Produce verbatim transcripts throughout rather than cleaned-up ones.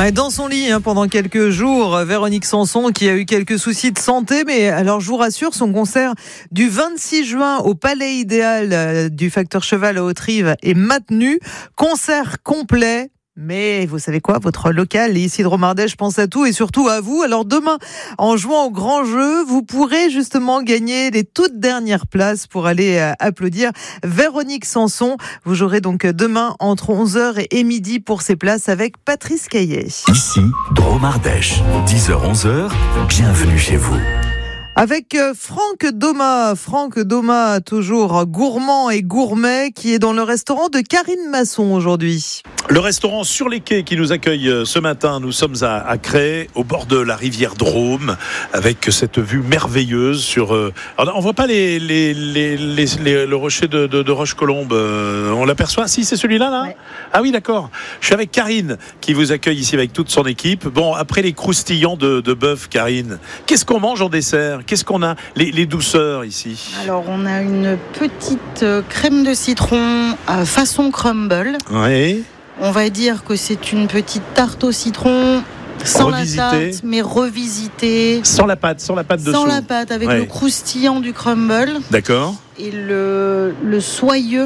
Ouais, dans son lit hein, pendant quelques jours, Véronique Sanson qui a eu quelques soucis de santé, mais alors je vous rassure, son concert du vingt-six juin au Palais Idéal euh, du Facteur Cheval à Haute-Rive est maintenu. Concert complet. Mais vous savez quoi, votre local, ici de Romardèche, pense à tout et surtout à vous. Alors demain, en jouant au grand jeu, vous pourrez justement gagner les toutes dernières places pour aller euh, applaudir Véronique Sanson. Vous jouerez donc demain entre onze heures et midi pour ces places avec Patrice Caillet. Ici, Dromardèche, dix heures onze heures, bienvenue chez vous. Avec Franck Doma, Franck Doma, toujours gourmand et gourmet, qui est dans le restaurant de Karine Masson aujourd'hui. Le restaurant Sur les Quais qui nous accueille ce matin, nous sommes à, à Crest, au bord de la rivière Drôme, avec cette vue merveilleuse sur... Euh, alors on voit pas les, les, les, les, les, le rocher de, de, de Roche-Colombe, euh, on l'aperçoit? Si, c'est celui-là, là, ouais. Ah oui, d'accord. Je suis avec Karine, qui vous accueille ici avec toute son équipe. Bon, après les croustillants de, de bœuf, Karine, qu'est-ce qu'on mange en dessert? Qu'est-ce qu'on a? Les, les douceurs ici? Alors, on a une petite crème de citron euh, façon crumble. Oui. On va dire que c'est une petite tarte au citron sans Revisité. la tarte, mais revisitée. Sans la pâte, sans la pâte dessous. Sans la pâte, avec Ouais. le croustillant du crumble D'accord. et le, le soyeux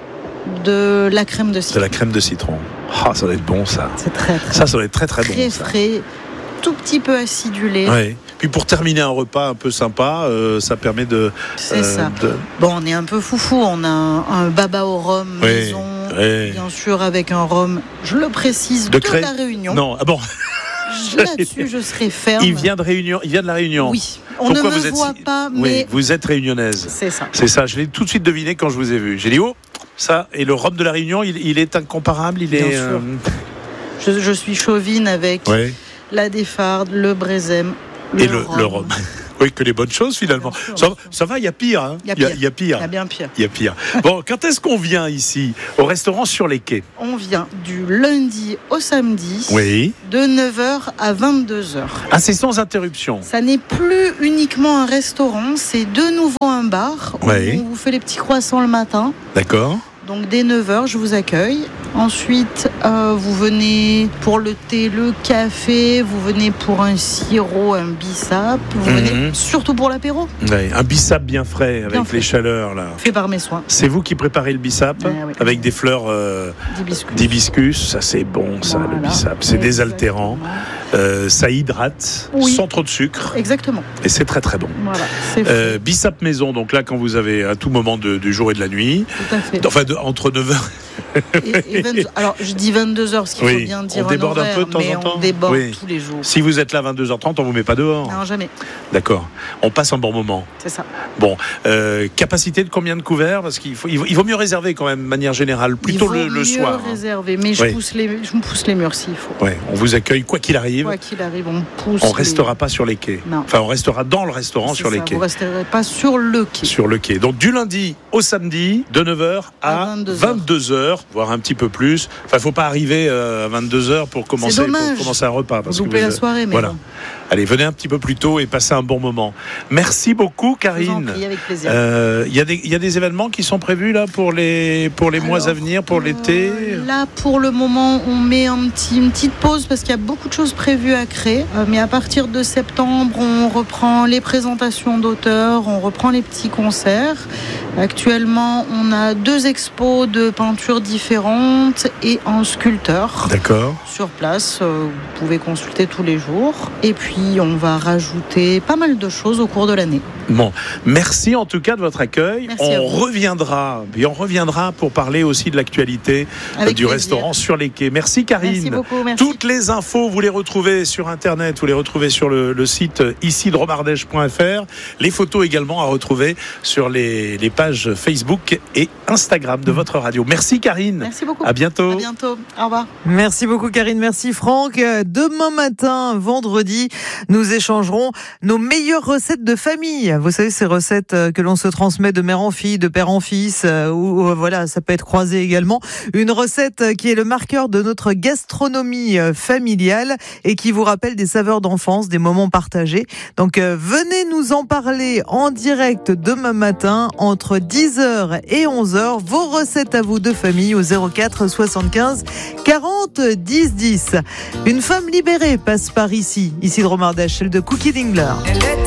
de la crème de C'est citron. la crème de citron. Ah, ça doit être bon, ça. C'est très, très Ça, ça doit être très, très, très bon. ça. frais, tout petit peu acidulé. Ouais. Puis pour terminer un repas un peu sympa, euh, ça permet de. C'est euh, ça. de- Bon, on est un peu foufou. On a un, un baba au rhum Oui, maison, oui. bien sûr, avec un rhum, je le précise, De de, Crest la Réunion. Non, ah bon. Là-dessus, je serai ferme. Il vient de Réunion. Il vient de la Réunion. Oui. On Pourquoi ne vous me êtes voit si- pas, Oui, mais vous êtes réunionnaise. c'est ça. C'est ça. Je l'ai tout de suite deviné quand je vous ai vu. J'ai dit oh, ça et le rhum de la Réunion, il, il est incomparable. Il Bien est. sûr. Je, je suis chauvine avec Ouais. la Défarde, le Brésem, le Et le, rhum. le rhum. Oui, que les bonnes choses finalement. Bien sûr, Ça, bien sûr. ça va, il y a pire. Hein. Il y a Il y a- pire. il y a pire. Il y a bien pire. Il y a pire. Bon, quand est-ce qu'on vient ici au restaurant Sur les Quais? On vient du lundi au samedi, Oui. de neuf heures à vingt-deux heures. Ah, c'est sans interruption. Ça n'est plus uniquement un restaurant, c'est de nouveau un bar. où Oui. On vous fait les petits croissants le matin. D'accord. Donc dès neuf heures, je vous accueille. Ensuite, euh, vous venez pour le thé, le café, vous venez pour un sirop, un bissap, vous Mhm. venez surtout pour l'apéro, Ouais, un bissap bien frais avec Bien les frais. chaleurs là. fait par mes soins, C'est vous qui préparez le bissap Ah oui. avec des fleurs euh, d'hibiscus. d'hibiscus. Ça c'est bon, ça le Voilà. bissap. C'est désaltérant. Euh, ça hydrate, Oui. sans trop de sucre, Exactement. et c'est très très bon. Voilà, c'est Euh, fait. bissap maison, donc là quand vous avez à tout moment de- du jour et de la nuit, Tout à fait. enfin de- entre neuf heures. Et, et vingt alors, je dis vingt-deux heures, parce qu'il Oui, faut bien dire on déborde un horaire, peu de temps mais en temps. on déborde Oui. tous les jours. Si vous êtes là à vingt-deux heures trente, on vous met pas dehors. Non, jamais. D'accord. On passe un bon moment. C'est ça. Bon, euh, capacité de combien de couverts? Parce qu'il faut, il vaut, il vaut mieux réserver quand même, de manière générale, plutôt Il le, vaut le mieux soir. hein. réserver, mais je, Oui. pousse les, je me pousse les murs s'il faut. Ouais, on vous accueille quoi qu'il arrive. Quoi qu'il arrive, on pousse. On les- restera pas sur les quais. Non. Enfin, on restera dans le restaurant C'est sur les ça, quais. Vous resterez pas sur le quai. Sur le quai. Donc du lundi au samedi, de neuf heures à À vingt-deux heures. vingt-deux heures, voire un petit peu plus. Enfin, faut pas arriver euh, à vingt-deux heures pour commencer, C'est dommage. pour commencer un repas. Parce Vous que loupez la soirée, mais voilà. bon. Allez, venez un petit peu plus tôt et passez un bon moment. Merci beaucoup, Je vous en Karine. prie, avec plaisir. Euh, Il y, a des- il y a des événements qui sont prévus là pour les, pour les mois Alors, à venir, pour l'été. Euh, Là, pour le moment, on met un petit, une petite pause parce qu'il y a beaucoup de choses prévues à créer. Euh, mais à partir de septembre, on reprend les présentations d'auteurs, on reprend les petits concerts. Actuellement, on a deux expos de peintures différentes et un sculpteur D'accord. sur place. Euh, vous pouvez consulter tous les jours. Et puis, on va rajouter pas mal de choses au cours de l'année. Bon, merci en tout cas de votre accueil. Merci à on vous. reviendra, et on reviendra pour parler aussi de l'actualité Avec du plaisir. restaurant Sur les Quais. Merci Karine. Merci beaucoup. Merci. Toutes les infos, vous les retrouvez sur Internet, vous les retrouvez sur le, le site ici dromardèche point f r. Les photos également à retrouver sur les, les pages Facebook et Instagram de votre radio. Merci Karine. Merci beaucoup. À bientôt. À bientôt. Au revoir. Merci beaucoup Karine, merci Franck. Demain matin, vendredi, nous échangerons nos meilleures recettes de famille. Vous savez, ces recettes que l'on se transmet de mère en fille, de père en fils, ou voilà, ça peut être croisé également. Une recette qui est le marqueur de notre gastronomie familiale et qui vous rappelle des saveurs d'enfance, des moments partagés. Donc venez nous en parler en direct demain matin entre entre dix heures et onze heures. Vos recettes à vous de famille au zéro quatre soixante-quinze quarante dix dix. Une femme libérée passe par ici. Ici de Romardèche, celle de Cookie Dingler.